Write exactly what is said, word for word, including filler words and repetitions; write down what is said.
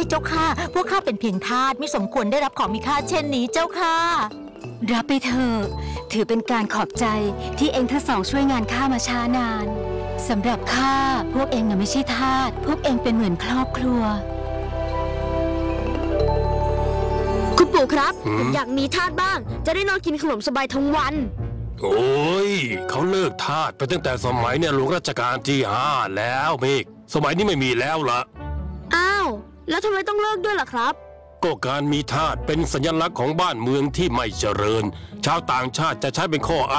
เจ้าค่ะพวกข้าเป็นเพียงทาสไม่สมควรได้รับของมีค่าเช่นนี้เจ้าค่ะรับไปเถอะถือเป็นการขอบใจที่เองทั้งสองช่วยงานข้ามาช้านานสำหรับข้าพวกเองน่ะไม่ใช่ทาสพวกเองเป็นเหมือนครอบครัวคุณปู่ครับผมอยากมีทาสบ้างจะได้นอนกินขนมสบายทั้งวันโอ้ยเขาเลิกทาสไปตั้งแต่สมัยเนี่ยหลวงรัชกาลที่ห้าแล้วเมกสมัยนี้ไม่มีแล้วล่ะอ้าวแล้วทำไมต้องเลิกด้วยล่ะครับก็การมีทาสเป็นสัญลักษณ์ของบ้านเมืองที่ไม่เจริญชาวต่างชาติจะใช้เป็นข้อ